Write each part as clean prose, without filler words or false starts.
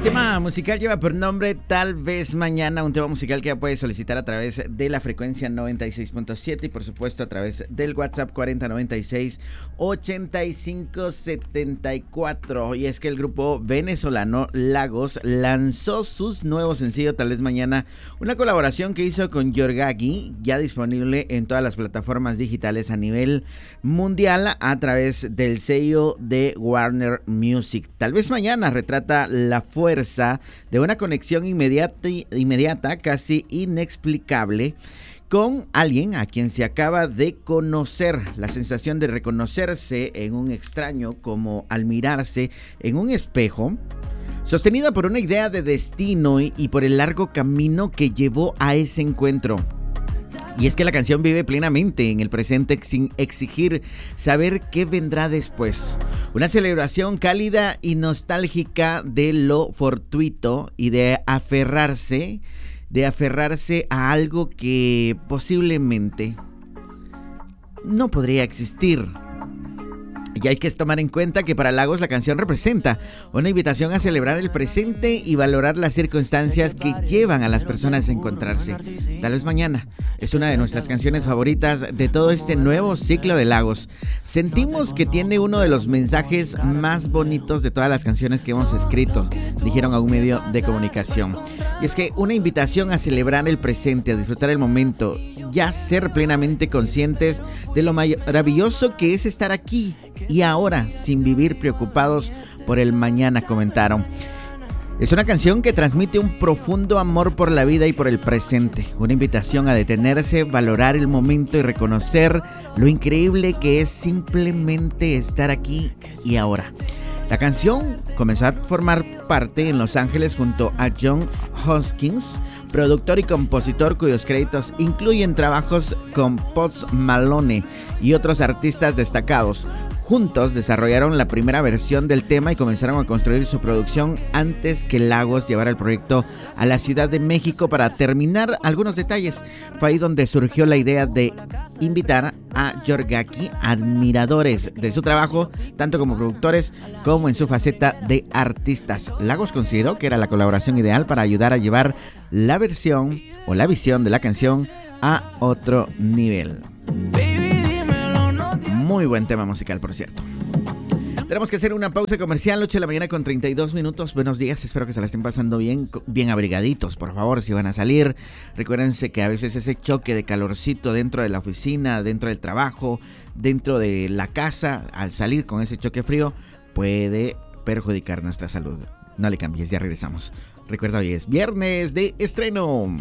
tema musical lleva por nombre Tal vez mañana, un tema musical que ya puedes solicitar a través de la frecuencia 96.7 y por supuesto a través del WhatsApp 4096-8574. Y es que el grupo venezolano Lagos lanzó sus nuevo sencillo Tal vez mañana, una colaboración que hizo con Yorgaki, ya disponible en todas las plataformas digitales a nivel mundial a través del sello de Warner Music. Tal vez mañana retrata la fuerza de una conexión inmediata, casi inexplicable, con alguien a quien se acaba de conocer. La sensación de reconocerse en un extraño, como al mirarse en un espejo, sostenida por una idea de destino y por el largo camino que llevó a ese encuentro. Y es que la canción vive plenamente en el presente sin exigir saber qué vendrá después. Una celebración cálida y nostálgica de lo fortuito y de aferrarse a algo que posiblemente no podría existir. Y hay que tomar en cuenta que para Lagos la canción representa una invitación a celebrar el presente y valorar las circunstancias que llevan a las personas a encontrarse. Tal vez mañana es una de nuestras canciones favoritas de todo este nuevo ciclo de Lagos. Sentimos que tiene uno de los mensajes más bonitos de todas las canciones que hemos escrito, dijeron a un medio de comunicación. Y es que una invitación a celebrar el presente, a disfrutar el momento, ya ser plenamente conscientes de lo maravilloso que es estar aquí y ahora, sin vivir preocupados por el mañana, comentaron. Es una canción que transmite un profundo amor por la vida y por el presente, una invitación a detenerse, valorar el momento y reconocer lo increíble que es simplemente estar aquí y ahora. La canción comenzó a formar parte en Los Ángeles junto a John Hoskins, productor y compositor cuyos créditos incluyen trabajos con Post Malone y otros artistas destacados. Juntos desarrollaron la primera versión del tema y comenzaron a construir su producción antes que Lagos llevara el proyecto a la Ciudad de México para terminar algunos detalles. Fue ahí donde surgió la idea de invitar a Yorgaki, admiradores de su trabajo, tanto como productores como en su faceta de artistas. Lagos consideró que era la colaboración ideal para ayudar a llevar la versión o la visión de la canción a otro nivel. Muy buen tema musical, por cierto. Tenemos que hacer una pausa comercial, 8 de la mañana con 32 minutos. Buenos días, espero que se la estén pasando bien abrigaditos, por favor, si van a salir. Recuérdense que a veces ese choque de calorcito dentro de la oficina, dentro del trabajo, dentro de la casa, al salir con ese choque frío, puede perjudicar nuestra salud. No le cambies, ya regresamos. Recuerda, hoy es viernes de estreno.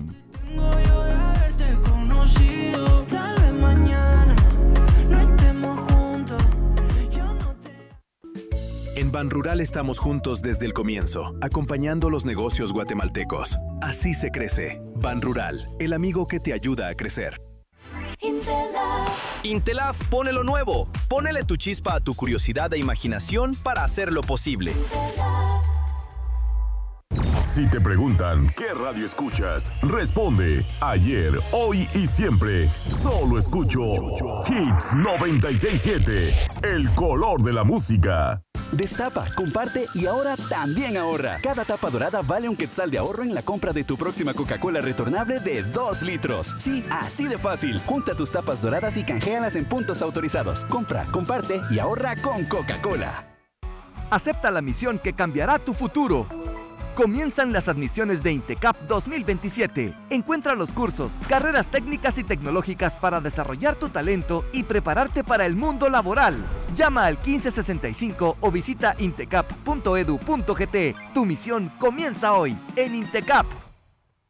En Banrural estamos juntos desde el comienzo, acompañando los negocios guatemaltecos. Así se crece. Banrural, el amigo que te ayuda a crecer. Intelaf pone lo nuevo. Pónele tu chispa a tu curiosidad e imaginación para hacerlo posible. Si te preguntan ¿qué radio escuchas? Responde ayer, hoy y siempre. Solo escucho Hits 96.7, el color de la música. Destapa, comparte y ahora también ahorra. Cada tapa dorada vale un quetzal de ahorro en la compra de tu próxima Coca-Cola retornable de 2 litros. Sí, así de fácil. Junta tus tapas doradas y canjealas en puntos autorizados. Compra, comparte y ahorra con Coca-Cola. Acepta la misión que cambiará tu futuro. Comienzan las admisiones de INTECAP 2027. Encuentra los cursos, carreras técnicas y tecnológicas para desarrollar tu talento y prepararte para el mundo laboral. Llama al 1565 o visita intecap.edu.gt. Tu misión comienza hoy en INTECAP.